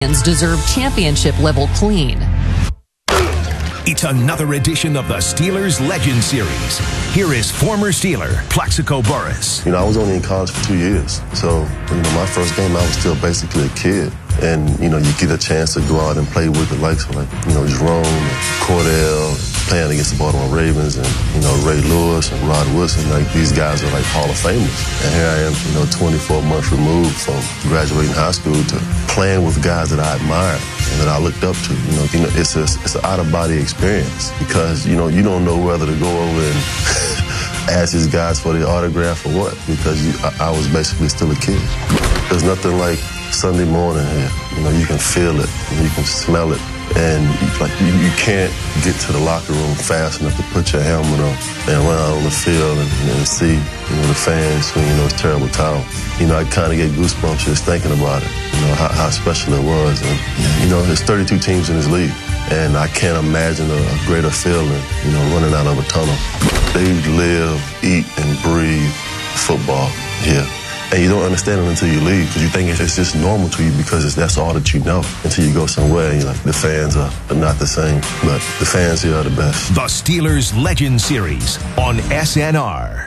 deserve championship-level clean. It's another edition of the Steelers Legend Series. Here is former Steeler Plaxico Burress. I was only in college for 2 years. So, my first game, I was still basically a kid. And, you get a chance to go out and play with the likes of, Jerome and Cordell, playing against the Baltimore Ravens and, Ray Lewis and Rod Woodson. These guys are Hall of Famers. And here I am, 24 months removed from graduating high school to playing with guys that I admired and that I looked up to. It's an out-of-body experience because, you don't know whether to go over and ask these guys for the autograph or what, because I was basically still a kid. There's nothing like Sunday morning here. You can feel it, you can smell it, and you can't get to the locker room fast enough to put your helmet on and run out on the field and see the fans swinging those terrible towels. I kind of get goosebumps just thinking about it. How special it was, and there's 32 teams in this league, and I can't imagine a greater feeling. Running out of a tunnel. They live, eat, and breathe football here. And you don't understand it until you leave because you think it's just normal to you because that's all that you know until you go somewhere and the fans are not the same. But the fans here are the best. The Steelers Legend Series on SNR.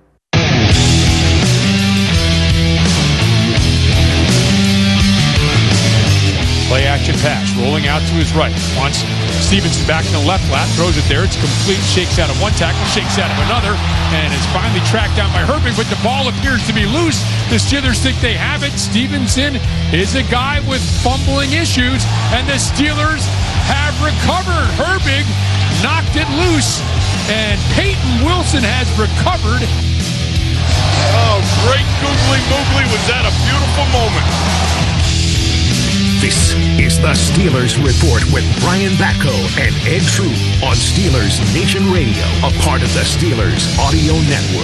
Play action pass, rolling out to his right. Wants Stevenson back in the left flat, throws it there. It's complete, shakes out of one tackle, shakes out of another, and is finally tracked down by Herbig, but the ball appears to be loose. The Steelers think they have it. Stevenson is a guy with fumbling issues, and the Steelers have recovered. Herbig knocked it loose, and Peyton Wilson has recovered. Oh, great googly moogly. Was that a beautiful moment? This is the Steelers Report with Brian Batko and Ed True on Steelers Nation Radio, a part of the Steelers Audio Network.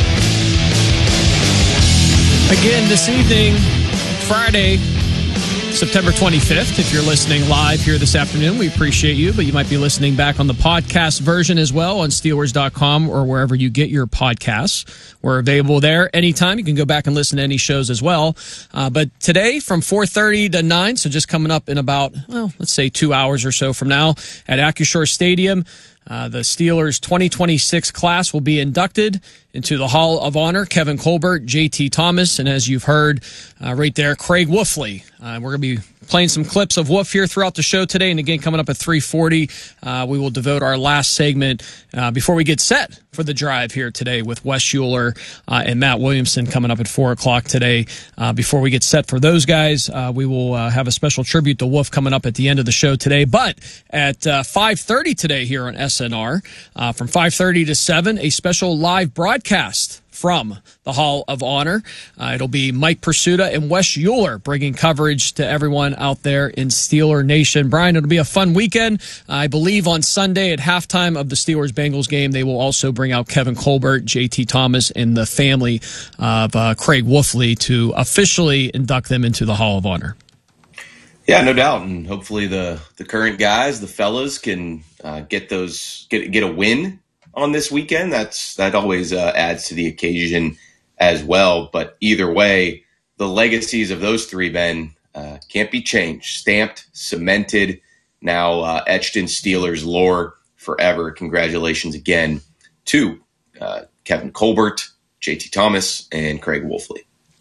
Again, this evening, Friday, September 25th. If you're listening live here this afternoon, we appreciate you, but you might be listening back on the podcast version as well on Steelers.com or wherever you get your podcasts. We're available there anytime. You can go back and listen to any shows as well. But today from 4:30 to 9, so just coming up in about, let's say 2 hours or so from now at Acrisure Stadium, the Steelers 2026 class will be inducted into the Hall of Honor. Kevin Colbert, J.T. Thomas, and as you've heard right there, Craig Wolfley. We're going to be playing some clips of Wolf here throughout the show today. And again, coming up at 3:40, we will devote our last segment before we get set for the drive here today with Wes Euler and Matt Williamson coming up at 4 o'clock today. Before we get set for those guys, we will have a special tribute to Wolf coming up at the end of the show today. But at 5:30 today here on SNR, from 5:30 to 7, a special live broadcast from the Hall of Honor. It'll be Mike Pursuta and Wes Euler bringing coverage to everyone out there in Steeler Nation. Brian, it'll be a fun weekend. I believe on Sunday at halftime of the Steelers-Bengals game, they will also bring out Kevin Colbert, J.T. Thomas, and the family of Craig Wolfley to officially induct them into the Hall of Honor. Yeah, no doubt. And hopefully the current guys, the fellas, can get a win on this weekend. That always adds to the occasion as well. But either way, the legacies of those three men can't be changed, stamped, cemented, now etched in Steelers lore forever. Congratulations again to Kevin Colbert, J.T. Thomas, and Craig Wolfley.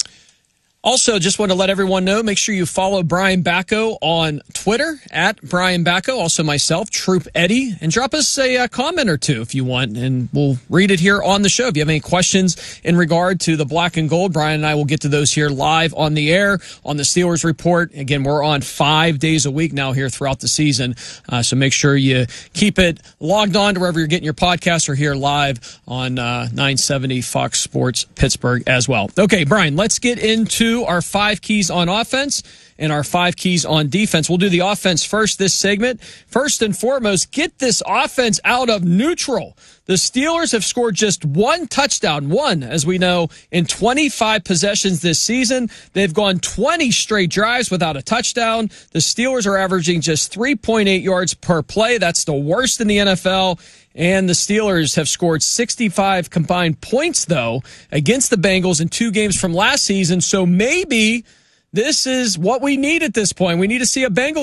Also, just want to let everyone know, make sure you follow Brian Batko on Twitter, at Brian Batko, also myself, Troop Eddie, and drop us a comment or two if you want, and we'll read it here on the show. If you have any questions in regard to the black and gold, Brian and I will get to those here live on the air on the Steelers Report. Again, we're on 5 days a week now here throughout the season, so make sure you keep it logged on to wherever you're getting your podcast or here live on 970 Fox Sports Pittsburgh as well. Okay, Brian, let's get into our 5 keys on offense and our 5 keys on defense. We'll do the offense first this segment. First and foremost, get this offense out of neutral. The Steelers have scored just one touchdown, as we know, in 25 possessions this season. They've gone 20 straight drives without a touchdown. The Steelers are averaging just 3.8 yards per play. That's the worst in the NFL. And the Steelers have scored 65 combined points, though, against the Bengals in 2 games from last season. So maybe This is what we need at this point. We need to see a Bengals